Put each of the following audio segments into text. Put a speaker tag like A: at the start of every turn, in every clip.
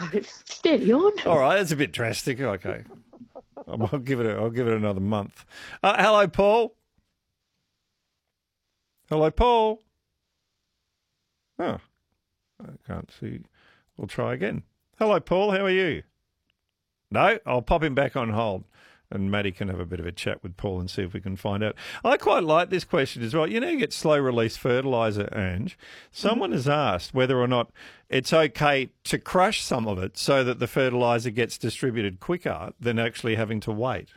A: Steady on.
B: All right, that's a bit drastic. Okay, I'll give it another month. Hello, Paul. Hello, Paul. Oh, I can't see. We'll try again. Hello, Paul. How are you? No, I'll pop him back on hold. And Maddie can have a bit of a chat with Paul and see if we can find out. I quite like this question as well. You know, you get slow-release fertiliser, Ange. Someone has asked whether or not it's okay to crush some of it so that the fertiliser gets distributed quicker than actually having to wait.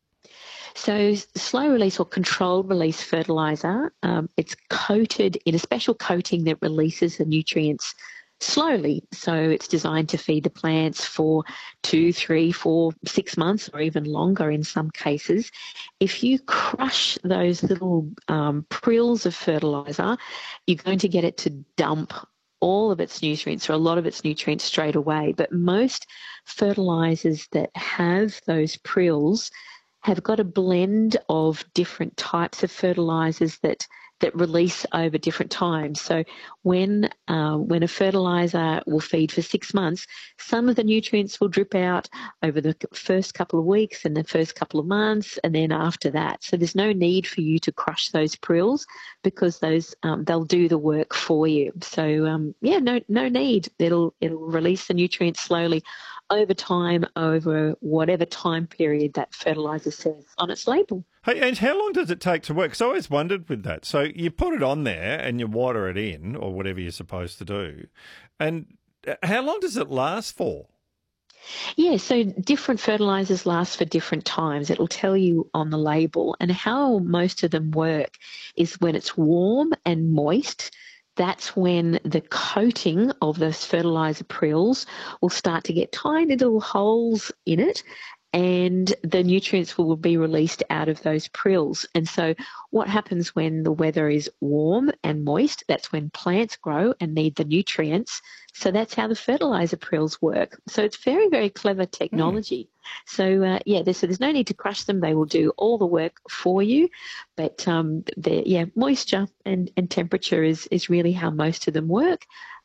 A: So slow release or controlled release fertiliser, it's coated in a special coating that releases the nutrients slowly. So it's designed to feed the plants for 2, 3, 4, 6 months or even longer in some cases. If you crush those little prills of fertiliser, you're going to get it to dump all of its nutrients or a lot of its nutrients straight away. But most fertilisers that have those prills have got a blend of different types of fertilisers that release over different times. So when a fertiliser will feed for 6 months, some of the nutrients will drip out over the first couple of weeks and the first couple of months, and then after that. So there's no need for you to crush those prills because those they'll do the work for you. So no need. It'll release the nutrients slowly over time, over whatever time period that fertiliser says on its label.
B: Hey, Ange, how long does it take to work? Because I always wondered with that. So you put it on there and you water it in or whatever you're supposed to do. And how long does it last for?
A: Yeah, so different fertilisers last for different times. It'll tell you on the label. And how most of them work is when it's warm and moist. That's when the coating of those fertiliser prills will start to get tiny little holes in it, and the nutrients will be released out of those prills. And so what happens when the weather is warm and moist? That's when plants grow and need the nutrients. So that's how the fertiliser prills work. So it's very, very clever technology. So, there's no need to crush them. They will do all the work for you. But, moisture and temperature is really how most of them work.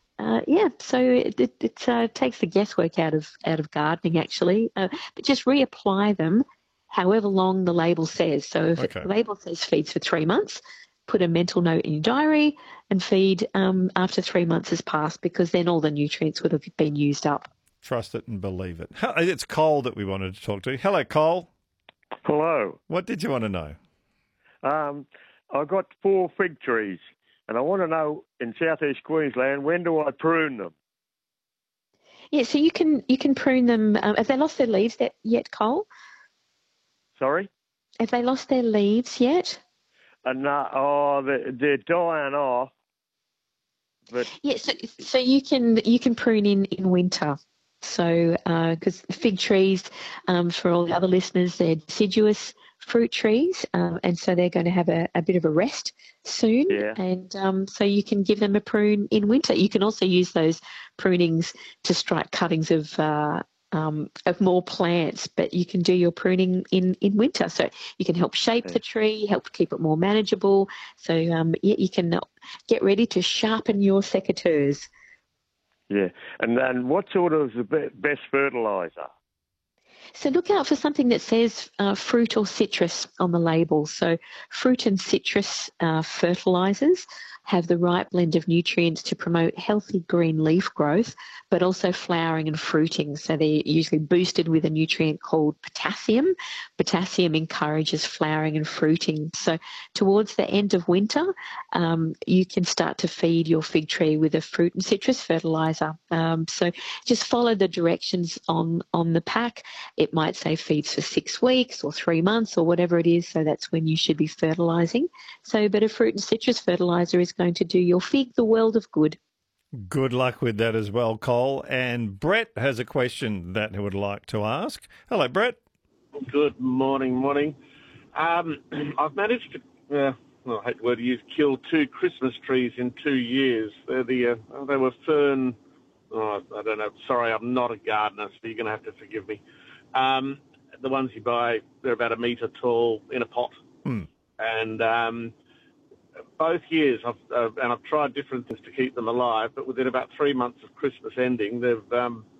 A: So it takes the guesswork out of gardening actually, but just reapply them however long the label says. So if the label says feeds for 3 months, put a mental note in your diary and feed after 3 months has passed, because then all the nutrients would have been used up.
B: Trust it and believe it. It's Cole that we wanted to talk to. Hello, Cole.
C: Hello.
B: What did you want to know?
C: I've got 4 fig trees. And I want to know, in southeast Queensland, when do I prune them?
A: Yeah, so you can prune them. Have they lost their leaves yet, Cole?
C: Sorry?
A: Have they lost their leaves yet?
C: No, they're dying off. But
A: yeah, so you can prune in winter. So because fig trees, for all the other listeners, they're deciduous fruit trees, and so they're going to have a bit of a rest soon.
C: Yeah.
A: And so you can give them a prune in winter. You can also use those prunings to strike cuttings of more plants, but you can do your pruning in winter. So you can help shape the tree, help keep it more manageable. So you can get ready to sharpen your secateurs.
C: Yeah, and then what sort of is the best fertiliser?
A: So look out for something that says fruit or citrus on the label. So fruit and citrus fertilisers have the right blend of nutrients to promote healthy green leaf growth, but also flowering and fruiting. So they're usually boosted with a nutrient called potassium. Potassium encourages flowering and fruiting. So towards the end of winter, you can start to feed your fig tree with a fruit and citrus fertiliser. So just follow the directions on the pack. It might say feeds for 6 weeks or 3 months or whatever it is. So that's when you should be fertilising. So, but a fruit and citrus fertiliser is going to do your fig the world of good.
B: Good luck with that as well, Cole. And Brett has a question that he would like to ask. Hello, Brett.
D: Good morning. I've managed to, I hate the word to use, kill 2 Christmas trees in 2 years. They were fern. I don't know. Sorry, I'm not a gardener, so you're going to have to forgive me. The ones you buy, they're about 1 metre tall in a pot. And both years, I've tried different things to keep them alive, but within about 3 months of Christmas ending, they've